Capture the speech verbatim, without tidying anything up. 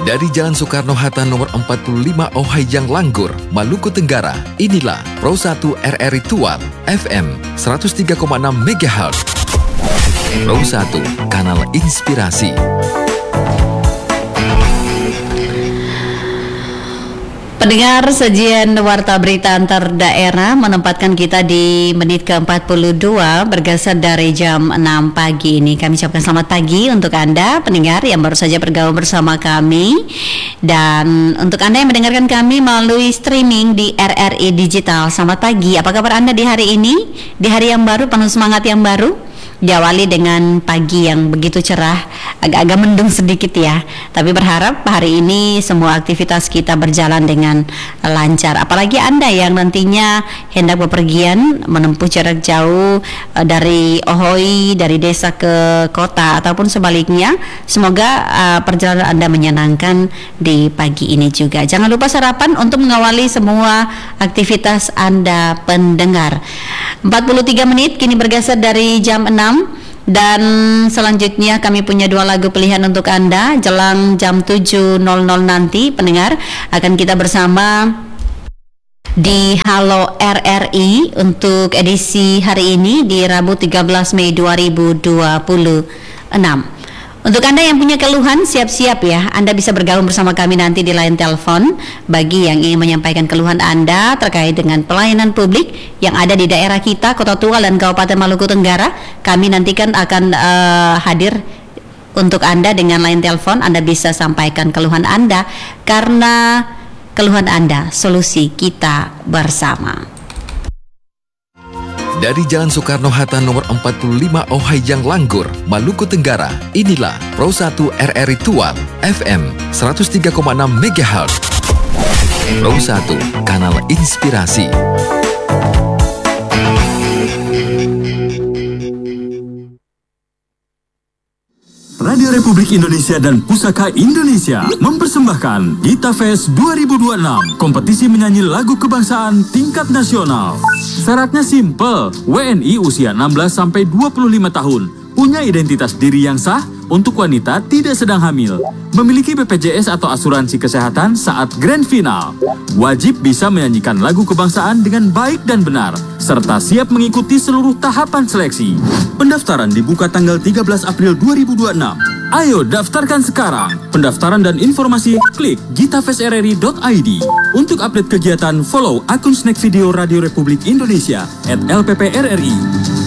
Dari Jalan Soekarno-Hatta nomor empat puluh lima Ohayang Langgur, Maluku Tenggara, inilah Pro satu R R I Tual, F M seratus tiga koma enam megahertz. Pro satu, kanal inspirasi. Pendengar, sajian Warta Berita Antar Daerah menempatkan kita di menit ke empat puluh dua bergeser dari jam enam pagi ini. Kami ucapkan selamat pagi untuk Anda pendengar yang baru saja bergabung bersama kami, dan untuk Anda yang mendengarkan kami melalui streaming di R R I Digital. Selamat pagi, apa kabar Anda di hari ini? Di hari yang baru, penuh semangat yang baru. Diawali dengan pagi yang begitu cerah, agak-agak mendung sedikit ya. Tapi berharap hari ini semua aktivitas kita berjalan dengan lancar. Apalagi Anda yang nantinya hendak bepergian menempuh jarak jauh dari Ohoi, dari desa ke kota ataupun sebaliknya. Semoga uh, perjalanan Anda menyenangkan di pagi ini juga. Jangan lupa sarapan untuk mengawali semua aktivitas Anda pendengar. empat puluh tiga menit kini bergeser dari jam enam. Dan selanjutnya kami punya dua lagu pilihan untuk Anda. Jelang jam tujuh nol nol nanti pendengar akan kita bersama di Halo R R I untuk edisi hari ini di Rabu tiga belas Mei dua ribu dua puluh enam. Untuk Anda yang punya keluhan, siap-siap ya, Anda bisa bergabung bersama kami nanti di line telepon. Bagi yang ingin menyampaikan keluhan Anda terkait dengan pelayanan publik yang ada di daerah kita, Kota Tual dan Kabupaten Maluku Tenggara, kami nantikan akan uh, hadir untuk Anda dengan line telepon. Anda bisa sampaikan keluhan Anda, karena keluhan Anda solusi kita bersama. Dari Jalan Soekarno-Hatta nomor empat puluh lima Ohayang Langgur, Maluku Tenggara, inilah Pro satu R R I Tual, F M seratus tiga koma enam megahertz. Pro satu, kanal inspirasi. Radio Republik Indonesia dan Pusaka Indonesia mempersembahkan Gita Fest dua ribu dua puluh enam, kompetisi menyanyi lagu kebangsaan tingkat nasional. Syaratnya simple, W N I usia enam belas sampai dua puluh lima tahun, punya identitas diri yang sah, untuk wanita tidak sedang hamil, memiliki B P J S atau asuransi kesehatan saat grand final, wajib bisa menyanyikan lagu kebangsaan dengan baik dan benar, serta siap mengikuti seluruh tahapan seleksi. Pendaftaran dibuka tanggal tiga belas April dua ribu dua puluh enam. Ayo daftarkan sekarang. Pendaftaran dan informasi klik gitafest r r i dot i d. Untuk update kegiatan, follow akun Snack Video Radio Republik Indonesia at L P P R R I.